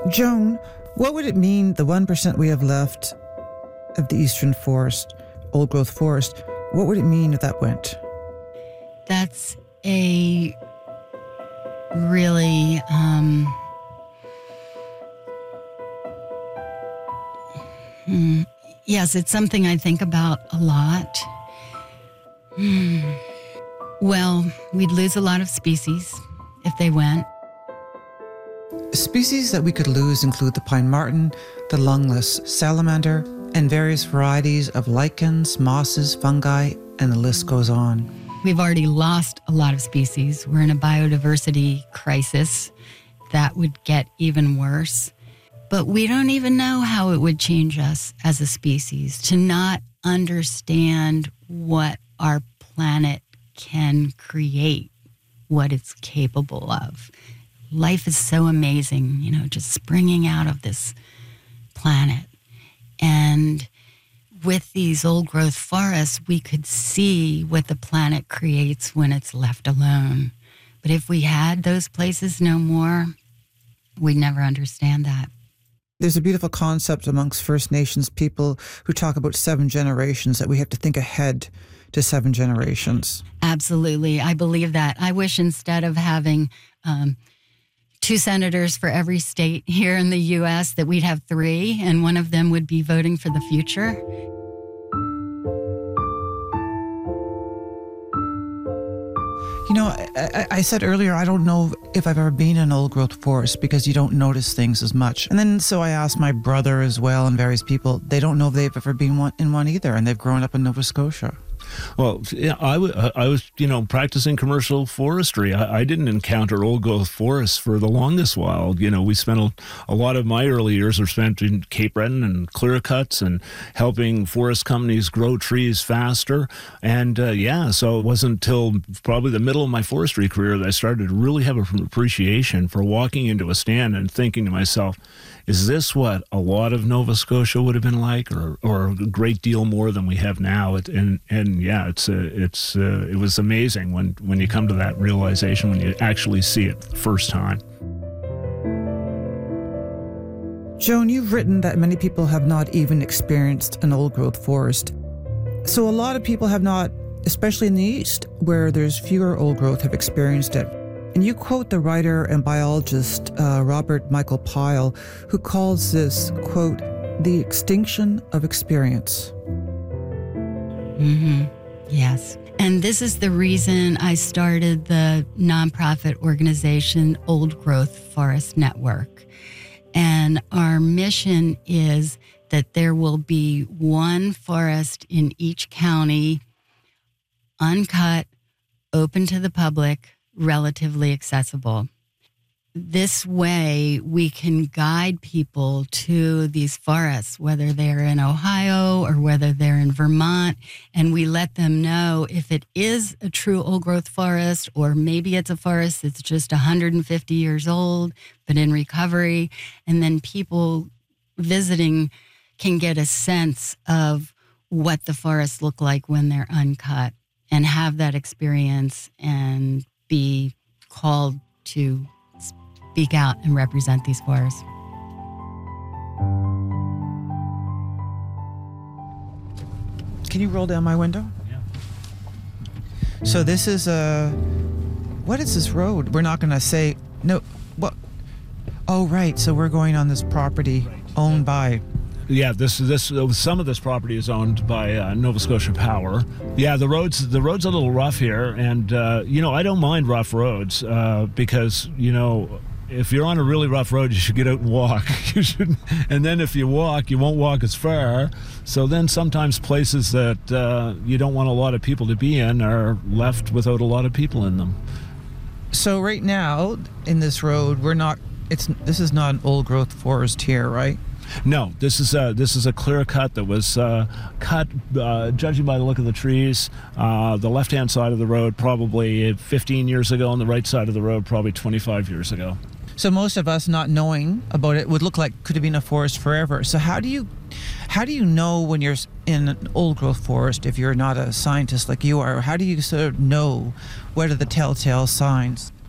Joan, what would it mean, the 1% we have left of the eastern forest, old growth forest, what would it mean if that went? That's a really yes, it's something I think about a lot. Well, we'd lose a lot of species if they went. Species that we could lose include the pine marten, the lungless salamander, and various varieties of lichens, mosses, fungi, and the list goes on. We've already lost a lot of species. We're in a biodiversity crisis that would get even worse. But we don't even know how it would change us as a species to not understand what our planet can create, what it's capable of. Life is so amazing, just springing out of this planet. And with these old growth forests, we could see what the planet creates when it's left alone. But if we had those places no more, we'd never understand that. There's a beautiful concept amongst First Nations people who talk about 7 generations, that we have to think ahead to 7 generations. Absolutely. I believe that. I wish instead of having 2 senators for every state here in the U.S. that we'd have 3, and one of them would be voting for the future. I said earlier, I don't know if I've ever been in an old growth forest because you don't notice things as much. And then so I asked my brother as well and various people, they don't know if they've ever been in one either, and they've grown up in Nova Scotia. Well, yeah, I was, practicing commercial forestry. I didn't encounter old growth forests for the longest while. We spent a lot of my early years were spent in Cape Breton and clear cuts and helping forest companies grow trees faster. And so it wasn't until probably the middle of my forestry career that I started to really have an appreciation for walking into a stand and thinking to myself, is this what a lot of Nova Scotia would have been like, or a great deal more than we have now? It was amazing when you come to that realization, when you actually see it the first time. Joan, you've written that many people have not even experienced an old growth forest. So a lot of people have not, especially in the East, where there's fewer old growth, have experienced it. And you quote the writer and biologist Robert Michael Pyle, who calls this, quote, the extinction of experience. Mm-hmm. Yes. And this is the reason I started the nonprofit organization Old Growth Forest Network. And our mission is that there will be one forest in each county, uncut, open to the public, relatively accessible. This way, we can guide people to these forests, whether they're in Ohio or whether they're in Vermont, and we let them know if it is a true old growth forest, or maybe it's a forest that's just 150 years old, but in recovery. And then people visiting can get a sense of what the forests look like when they're uncut and have that experience and be called to speak out and represent these forests. Can you roll down my window? Yeah. So this is what is this road? We're not going to say, no, what? Oh, right. So we're going on this property owned by... Yeah, some of this property is owned by Nova Scotia Power. Yeah, the road's a little rough here, and I don't mind rough roads because if you're on a really rough road, you should get out and walk. And then if you walk, you won't walk as far. So then sometimes places that you don't want a lot of people to be in are left without a lot of people in them. So right now in this road, this is not an old growth forest here, right? No, this is a clear cut that was cut, judging by the look of the trees, the left-hand side of the road probably 15 years ago, and the right side of the road probably 25 years ago. So most of us not knowing about it would look like could have been a forest forever. So how do you know when you're in an old growth forest, if you're not a scientist like you are? How do you sort of know what are the telltale signs?